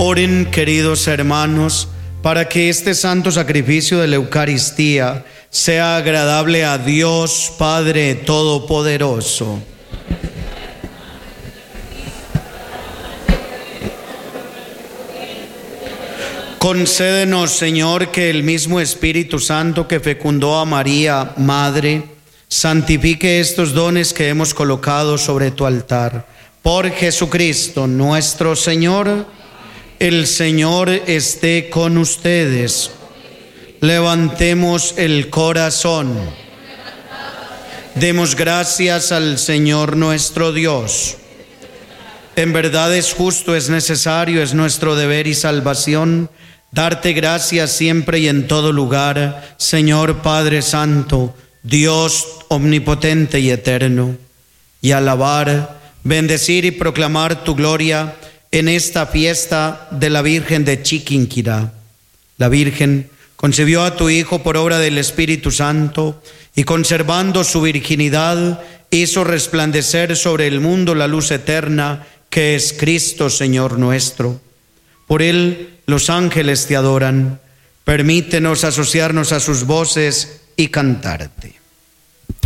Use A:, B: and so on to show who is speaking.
A: Oren, queridos hermanos, para que este santo sacrificio de la Eucaristía sea agradable a Dios Padre Todopoderoso. Concédenos, Señor, que el mismo Espíritu Santo que fecundó a María, Madre, santifique estos dones que hemos colocado sobre tu altar. Por Jesucristo nuestro Señor. El Señor esté con ustedes. Levantemos el corazón. Demos gracias al Señor nuestro Dios. En verdad es justo, es necesario, es nuestro deber y salvación darte gracias siempre y en todo lugar, Señor Padre Santo, Dios omnipotente y eterno, y alabar, bendecir y proclamar tu gloria en esta fiesta de la Virgen de Chiquinquirá. La Virgen concebió a tu Hijo por obra del Espíritu Santo y conservando su virginidad hizo resplandecer sobre el mundo la luz eterna que es Cristo Señor nuestro. Por Él los ángeles te adoran. Permítenos asociarnos a sus voces y cantarte.